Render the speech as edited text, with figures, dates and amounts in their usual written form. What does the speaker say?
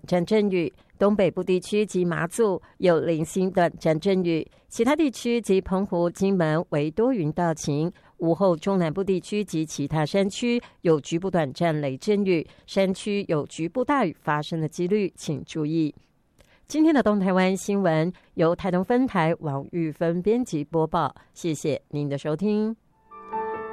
暂阵雨，东北部地区及马祖有零星短暂阵雨，其他地区及澎湖、金门为多云到晴。午后中南部地区及其他山区有局部短暂雷阵雨，山区有局部大雨发生的几率，请注意。今天的东台湾新闻由台东分台王玉芬编辑播报，谢谢您的收听。